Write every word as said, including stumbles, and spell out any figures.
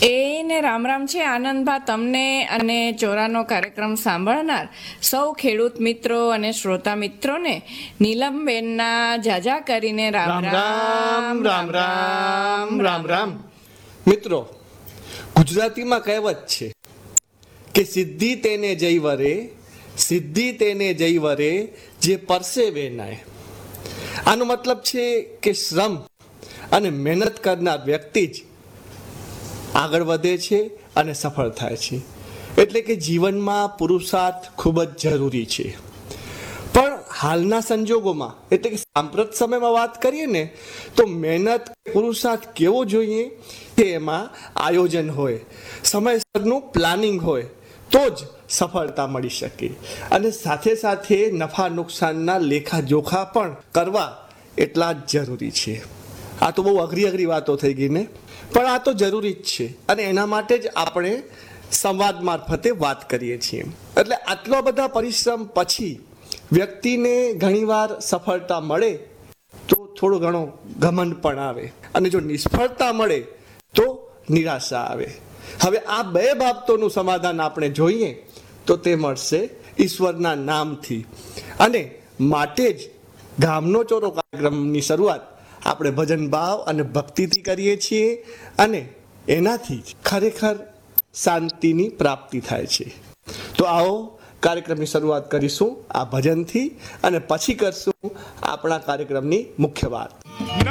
એને રામ રામ છે આનંદભા તમને અને ચોરાનો કાર્યક્રમ સાંભળનાર સૌ ખેડૂત મિત્રો અને શ્રોતા મિત્રોને નીલમબેનના જાજા કરીને રામ રામ રામ રામ રામ રામ મિત્રો, ગુજરાતીમાં કહેવત છે કે સિદ્ધિ તેને જઈ વરે, સિદ્ધિ તેને જઈ વરે જે પરસેવે નાય. આનો મતલબ છે કે શ્રમ અને મહેનત કરનાર વ્યક્તિ જ આગળ વધે છે અને સફળ થાય છે. એટલે કે જીવનમાં પુરુષાર્થ ખૂબ જ જરૂરી છે. પણ હાલના સંજોગોમાં એટલે કે સાંપ્રત સમયમાં વાત કરીએ ને તો મહેનત પુરુષાર્થ કેવો જોઈએ કે એમાં આયોજન હોય, સમયસરનું પ્લાનિંગ હોય તો જ સફળતા મળી શકે. અને સાથે સાથે નફા નુકસાનના લેખા જોખા પણ કરવા એટલા જ જરૂરી છે. આ તો બહુ અઘરી અઘરી વાતો થઈ ગઈ ને, પણ આ તો જરૂરી જ છે અને એના માટે જ આપણે સંવાદ મારફતે વાત કરીએ છીએ. એટલે આટલા બધા પરિશ્રમ પછી વ્યક્તિને ઘણીવાર સફળતા મળે તો થોડો ઘણો ઘમંડ પણ આવે અને જો નિષ્ફળતા મળે તો નિરાશા આવે. હવે આ બે બાબતોનું સમાધાન આપણે જોઈએ તો તે મળશે ઈશ્વરના નામથી. અને માટે જ ગામનો ચોરો કાર્યક્રમની શરૂઆત આપણે ભજન ભાવ અને ભક્તિથી કરીએ છીએ અને એનાથી જ ખરેખર શાંતિની પ્રાપ્તિ થાય છે. તો આવો કાર્યક્રમની શરૂઆત કરીશું આ ભજનથી અને પછી કરશું આપણા કાર્યક્રમની મુખ્ય વાત.